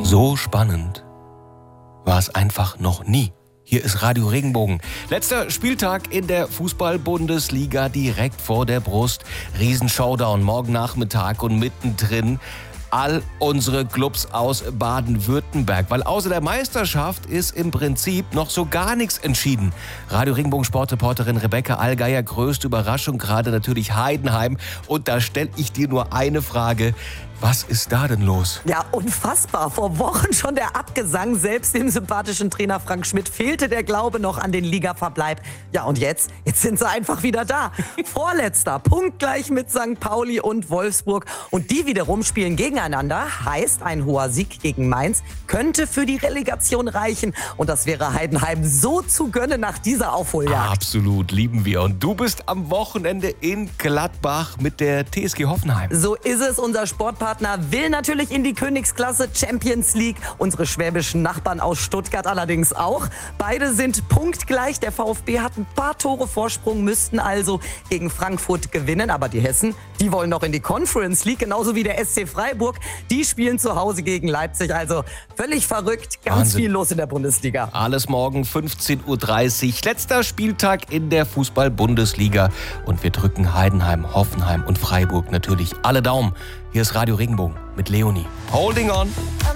So spannend war es einfach noch nie. Hier ist Radio Regenbogen. Letzter Spieltag in der Fußball-Bundesliga direkt vor der Brust. Riesen-Showdown morgen Nachmittag und mittendrin all unsere Clubs aus Baden-Württemberg. Weil außer der Meisterschaft ist im Prinzip noch so gar nichts entschieden. Radio Regenbogen Sportreporterin Rebecca Allgeier, größte Überraschung gerade natürlich Heidenheim. Und da stelle ich dir nur eine Frage. Was ist da denn los? Ja, unfassbar. Vor Wochen schon der Abgesang. Selbst dem sympathischen Trainer Frank Schmidt fehlte der Glaube noch an den Ligaverbleib. Ja, und jetzt sind sie einfach wieder da. Vorletzter, punktgleich mit St. Pauli und Wolfsburg. Und die wiederum spielen gegeneinander. Heißt, ein hoher Sieg gegen Mainz könnte für die Relegation reichen. Und das wäre Heidenheim so zu gönnen nach dieser Aufholjagd. Absolut, lieben wir. Und du bist am Wochenende in Gladbach mit der TSG Hoffenheim. So ist es. Unser Sportpartner will natürlich in die Königsklasse Champions League. Unsere schwäbischen Nachbarn aus Stuttgart allerdings auch. Beide sind punktgleich. Der VfB hat ein paar Tore Vorsprung, müssten also gegen Frankfurt gewinnen. Aber die Hessen, die wollen noch in die Conference League, genauso wie der SC Freiburg. Die spielen zu Hause gegen Leipzig. Also völlig verrückt, ganz Wahnsinn. viel los in der Bundesliga. Alles morgen 15.30 Uhr. Letzter Spieltag in der Fußball-Bundesliga. Und wir drücken Heidenheim, Hoffenheim und Freiburg natürlich alle Daumen. Hier ist Radio Regenbogen mit Leonie. Holding on!